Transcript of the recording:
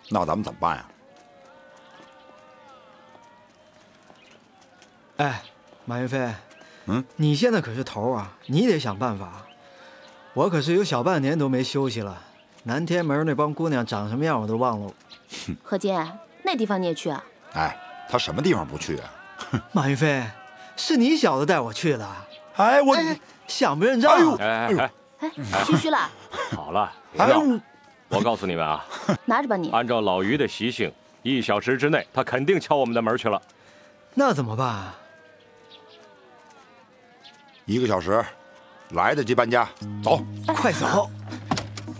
那咱们怎么办呀？ 哎，马云飞，你现在可是头啊，你得想办法。我可是有小半年都没休息了，南天门那帮姑娘长什么样我都忘了。 何金，那地方你也去啊？ 哎，他什么地方不去啊？ 马云飞，是你小子带我去的。 哎，我想不认账。 哎，谦虚了。 好了，别闹了。我告诉你们啊， 拿着吧你。 按照老于的习性，1小时之内他肯定敲我们的门去了。 那怎么办啊 ？1个小时，来得及搬家，走， 快走。